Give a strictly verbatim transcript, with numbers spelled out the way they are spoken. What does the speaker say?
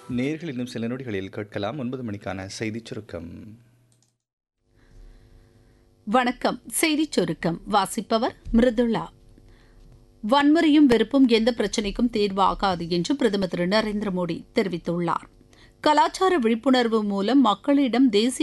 நேர்கள் இன்னும் சில நொடிகளில் கேட்கலாம் ஒன்பது மணிக்கான செய்திச் சுருக்கம். வணக்கம். செய்திச் சுருக்கம் வாசிப்பவர் மிருதுளா. வன்முறையும் வெறுப்பும் எந்த பிரச்சினைக்கும் தீர்வாகாது என்று பிரதமர் திரு நரேந்திர மோடி தெரிவித்துள்ளார். கலாச்சார விழிப்புணர்வு மூலம் மக்களிடம் தேசிய